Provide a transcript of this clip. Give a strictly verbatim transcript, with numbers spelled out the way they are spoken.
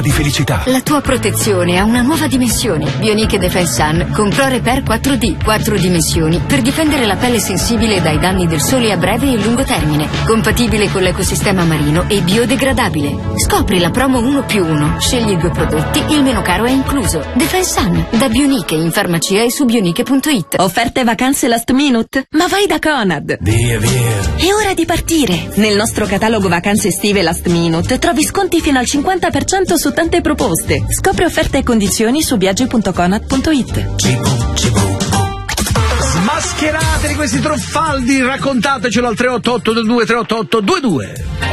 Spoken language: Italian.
di felicità. La tua protezione ha una nuova dimensione. Bionic Defense Sun con Pro Repair quattro D, quattro dimensioni per difendere la pelle sensibile dai danni del sole a breve e lungo termine. Compatibile con l'ecosistema marino e biodegradabile. Scopri la promo uno più uno. Scegli due prodotti, il meno caro è incluso. Defense Sun, da Bionic in farmacia e su bionic punto it. Offerte vacanze last minute? Ma vai da Conad! Via, via. È ora di partire! Nel nostro catalogo vacanze estive last minute trovi sconti fino al cinquanta per cento su tante proposte. Scopri offerte e condizioni su viaggi punto conad punto it. Smascherate di questi truffaldi, raccontatecelo al tre otto otto due due tre otto otto due due.